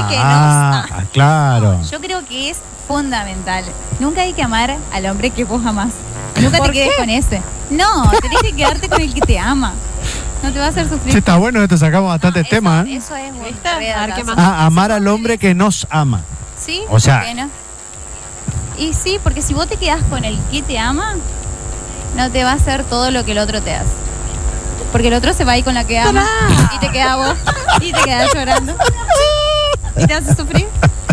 que no. Claro. Yo creo que es fundamental. Nunca hay que amar al hombre que vos amás. Nunca te quedes con ese. No, tenés que quedarte con el que te ama. No te va a hacer sufrir. Sí, está bueno esto, sacamos bastantes temas. Eso es bueno. A ver, ¿qué más? Amar al hombre que nos ama. Sí, o sea, ¿por qué no? Y sí, porque si vos te quedás con el que te ama, no te va a hacer todo lo que el otro te hace. Porque el otro se va a ir con la que ama y te queda vos y te quedas llorando y te hace sufrir.